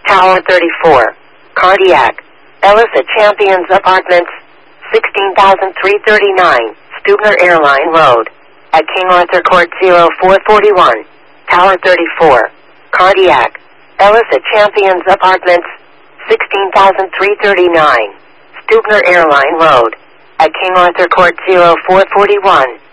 Tower 34. Cardiac. Ellis at Champions Apartments, 16,339, Stubner Airline Road. At King Arthur Court 0441. Tower 34. Cardiac. Ellis at Champions Apartments, 16,339, Stubner Airline Road. At King Arthur Court 0441.